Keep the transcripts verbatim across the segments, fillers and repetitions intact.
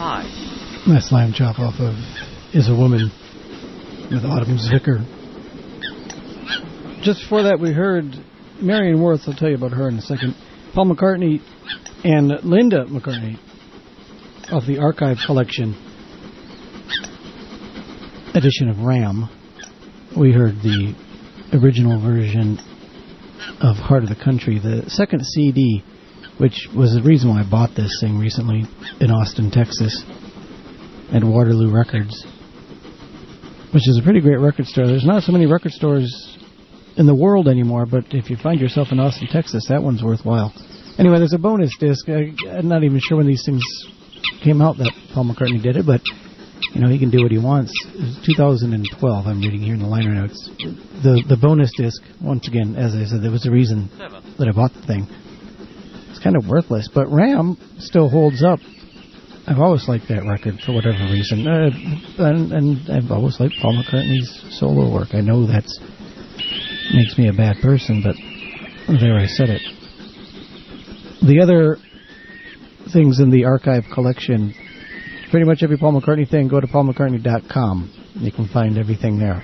five. That slam chop off of Is a Woman with Autumn Zwicker. Just before that, we heard Marion Worth. I'll tell you about her in a second. Paul McCartney and Linda McCartney of the Archive Collection edition of Ram. We heard the original version of Heart of the Country, the second C D, which was the reason why I bought this thing recently in Austin, Texas, at Waterloo Records, which is a pretty great record store. There's not so many record stores in the world anymore, but if you find yourself in Austin, Texas, that one's worthwhile. Anyway, there's a bonus disc. I, I'm not even sure when these things came out that Paul McCartney did it, but you know, he can do what he wants. It was two thousand twelve, I'm reading here in the liner notes. The the bonus disc, once again, as I said, there was a reason that I bought the thing. It's kind of worthless, but Ram still holds up. I've always liked that record for whatever reason. Uh, and, and I've always liked Paul McCartney's solo work. I know that makes me a bad person, but there, I said it. The other things in the Archive Collection, pretty much every Paul McCartney thing, go to paul mccartney dot com. You can find everything there.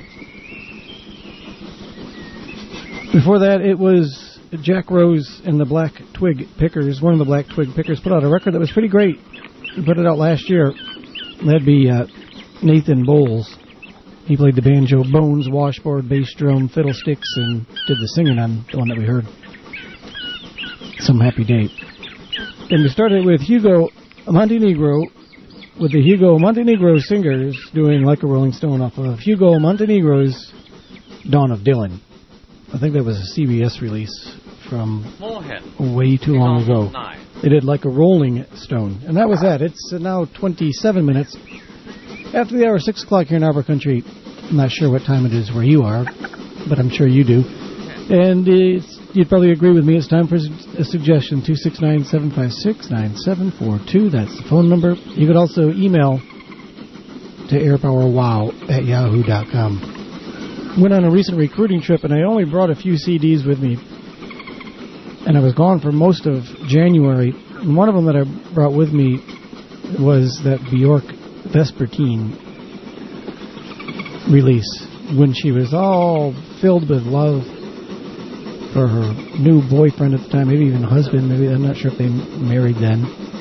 Before that, it was Jack Rose and the Black Twig Pickers. One of the Black Twig Pickers put out a record that was pretty great. He put it out last year. That'd be uh, Nathan Bowles. He played the banjo, bones, washboard, bass drum, fiddlesticks, and did the singing on the one that we heard. Some Happy Day. And we started with Hugo Montenegro, with the Hugo Montenegro Singers doing Like a Rolling Stone off of Hugo Montenegro's Dawn of Dylan. I think that was a C B S release from Moorhead. way too long ago. Nine. They did Like a Rolling Stone. And that was that. It's now twenty-seven minutes after the hour, six o'clock here in Arbor Country. I'm not sure what time it is where you are, but I'm sure you do. And it's, you'd probably agree with me. It's time for a suggestion. two six nine, seven five six, nine seven four two. That's the phone number. You could also email to airpowerwow at yahoo dot com. Went on a recent recruiting trip, and I only brought a few C Ds with me. And I was gone for most of January. And one of them that I brought with me was that Bjork Vespertine release, when she was all filled with love for her new boyfriend at the time, maybe even husband, maybe, I'm not sure if they married then.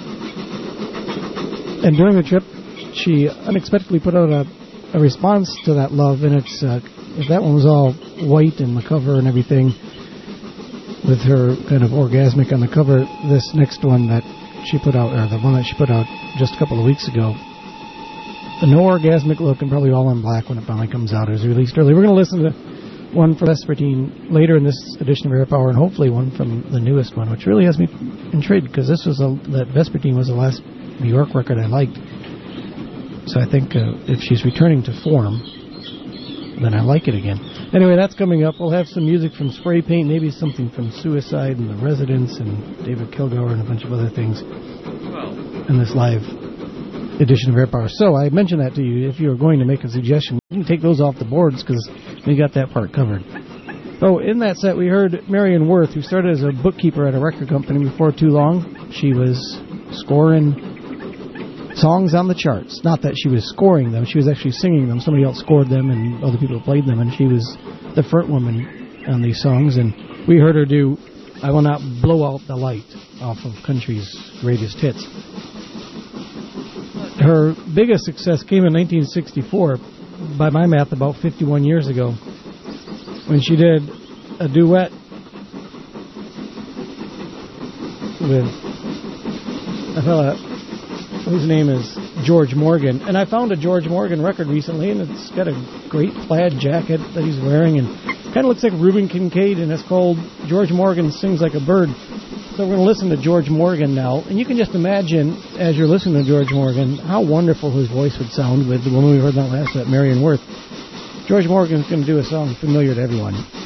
And during the trip, she unexpectedly put out a, a response to that love, and it's uh, if that one was all white and the cover and everything, with her kind of orgasmic on the cover, this next one that she put out, or the one that she put out just a couple of weeks ago, the no orgasmic look and probably all in black when it finally comes out, is released early. We're going to listen to one from Vespertine later in this edition of Air Power, and hopefully one from the newest one, which really has me intrigued, because this was a, that Vespertine was the last Bjork record I liked. So I think uh, if she's returning to form, then I like it again. Anyway, that's coming up. We'll have some music from Spray Paint, maybe something from Suicide and The Residents and David Kilgour and a bunch of other things in this live edition of Air Power. So I mentioned that to you. If you were going to make a suggestion, you can take those off the boards, because we got that part covered. Oh, in that set we heard Marion Worth, who started as a bookkeeper at a record company. Before too long, she was scoring songs on the charts. Not that she was scoring them, she was actually singing them. Somebody else scored them and other people played them, and she was the front woman on these songs. And we heard her do I Will Not Blow Out the Light off of country's greatest hits. Her biggest success came in nineteen sixty-four, by my math about fifty-one years ago, when she did a duet with a fella whose name is George Morgan. And I found a George Morgan record recently, and it's got a great plaid jacket that he's wearing, and kind of looks like Reuben Kincaid, and it's called George Morgan Sings Like a Bird. So we're going to listen to George Morgan now, and you can just imagine, as you're listening to George Morgan, how wonderful his voice would sound with the woman we heard that last, that Marion Worth. George Morgan's going to do a song familiar to everyone.